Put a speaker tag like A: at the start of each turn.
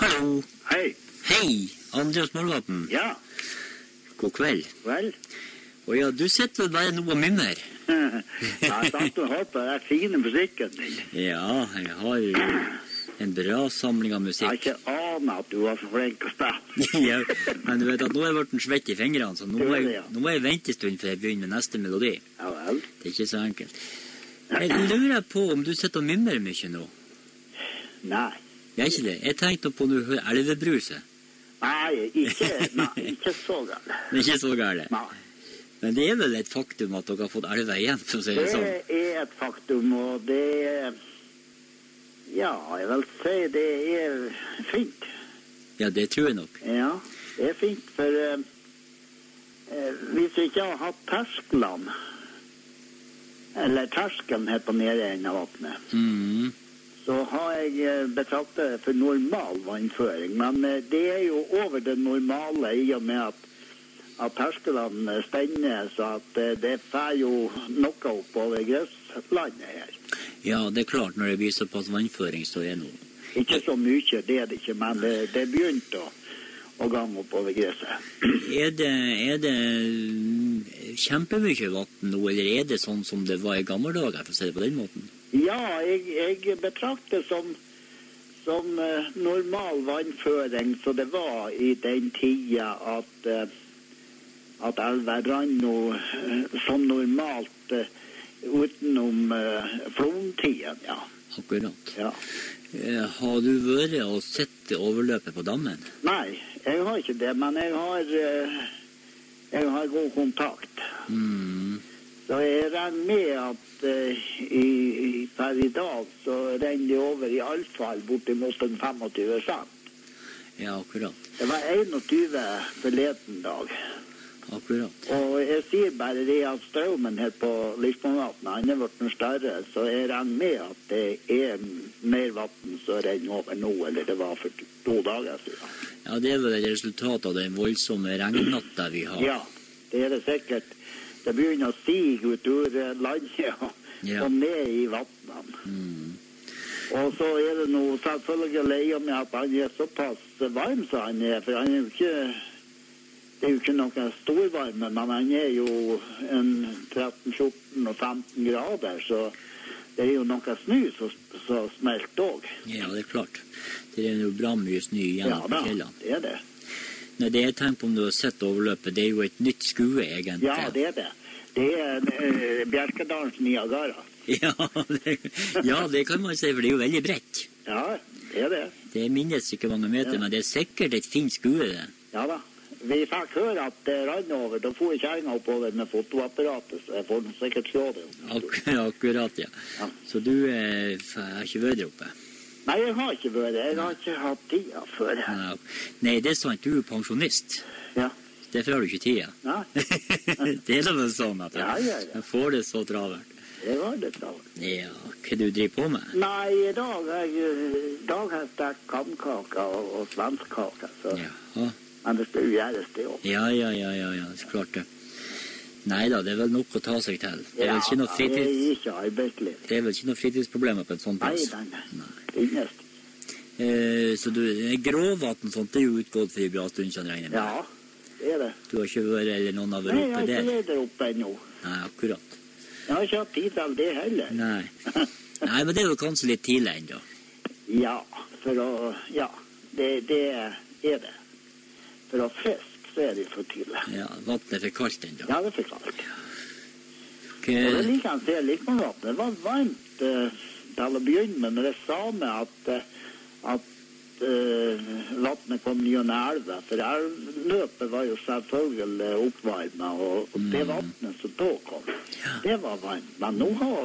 A: Hallo.
B: Hei.
A: Hei, Andreas Målvatten.
B: Ja.
A: God kveld.
B: Vel.
A: Og ja, du sitter vel bare nå og mimmer.
B: Jeg satt og hørte på den fine musikken din.
A: Ja, jeg har jo en bra samling av
B: Jeg
A: musikk.
B: har ikke anet at du var så flink å spille.
A: Ja, men du vet at nå har jeg vært svett i fingrene, så nå
B: Det
A: må
B: er det,
A: jeg,
B: ja.
A: nå må jeg vente en stund før jeg begynner med neste melodi.
B: Ja vel.
A: Det er ikke så enkelt. Jeg lurer på om du sitter og mimmer mye nå.
B: Nei.
A: Det er ikke det. Jeg tenkte på når du hører elvebruset.
B: Nei, ikke så galt.
A: Det er ikke så gærent.
B: Nei.
A: Men det er vel et faktum at dere har fått elver igjen, for å si det sånn.
B: Det er et faktum, og det er... Ja, jeg vil si det er fint.
A: Ja, det tror jeg nok.
B: Ja, det er fint, for hvis vi ikke har hatt tersklene, eller terskelen her på nede enden av vattnet, så har jeg betraktet det for normal vannføring. Men det er jo over det normale i og med at terskelene stender, så at det får jo noe opp over grøslandet her.
A: Ja, det er klart når det blir såpass vannføring, så er det noe.
B: Ikke så mye, det er det ikke, men det begynte å gange opp over gresset.
A: Er det kjempemye vann nå, eller er det sånn som det var i gamle dager, for å si det på den måten?
B: Ja, jeg betrakter som normal vannføring, så det var i den tida at elver rann nå som normalt utenom flomtiden, ja.
A: Akkurat.
B: Ja.
A: Har du vært og sett overløpet på dammen?
B: Nei, jeg har ikke det, men jeg har god kontakt. Så jeg regner med at per i dag så renner det over i alle fall bortimot 25 cent.
A: Ja, akkurat.
B: Det var 21 forleden dag.
A: Akkurat.
B: Og jeg sier bare det at strømmen her på Lisbonvatnet, han er vært noe større, så jeg regner med at det er mer vatten som renner over nå, eller det var for 2 dager siden.
A: Ja, det er vel et resultat av den voldsomme regnnatta vi har.
B: Ja, det er det sikkert. Det begynner å stige ut ur landet og ned i vattnene. Og så er det noe selvfølgelig i og med at han er såpass varm som han er, for han er jo ikke... Det er jo ikke noe storvarme, men han er jo en 13, 14 og 15 grader, så det er jo noe snø som smelter også.
A: Ja, det er klart. Det er jo bra mye snø igjen på fjellene.
B: Ja, det er det.
A: Nei, det jeg tenker på om du har sett overløpet, det er jo et nytt skue, egentlig.
B: Ja, det er det. Det er Bjerkedalens Niagara.
A: Ja, det kan man si, for det er jo veldig bredt.
B: Ja, det er det.
A: Det minnes ikke mange meter, men det er sikkert et fint skue, det.
B: Ja da. Vi fikk høre at det rann over, da får jeg kjæringa oppover med fotoapparatet, så jeg får sikkert se det.
A: Akkurat, ja. Så du har ikke vært der oppe?
B: Nei, jeg har ikke vært der. Jeg har ikke hatt tida før.
A: Nei, det er sant, du er pensjonist.
B: Ja.
A: Derfor har du ikke tida.
B: Nei.
A: Det er vel sånn at jeg får det så travelt.
B: Det var det travelt.
A: Ja, hva du driver på med?
B: Nei, i dag har jeg stekt kamkaka og svenskaka, så...
A: Ja.
B: Men det skal jo gjøres det også.
A: Ja, det er klart det. Neida, det er vel nok å ta seg til. Det er vel ikke noe
B: det er ikke arbeidsliv.
A: Det er vel ikke noe fritidsproblemer på en sånn plass?
B: Nei.
A: Så gråvatten sånt, det er jo utgått for en bra stund, som regner med.
B: Ja, det er det.
A: Du har ikke vært, eller noen har vært oppe der?
B: Nei, jeg har ikke vært der oppe ennå.
A: Nei, akkurat.
B: Jeg har ikke hatt tid til det heller.
A: Nei, men det er jo kanskje litt tidlig ennå.
B: Ja, det er det. For å fisk, så er det for tidlig.
A: Ja, vattnet er for kaldt ennå.
B: Ja, det er for kaldt. Og det liker han til Lisbonvatnet. Det var varmt til å begynne med, men det sa meg at vattnet kom gjennom elva, for elvløpet var jo selvfølgelig oppvarmet, og det vattnet som da kom, det var varmt. Men nå har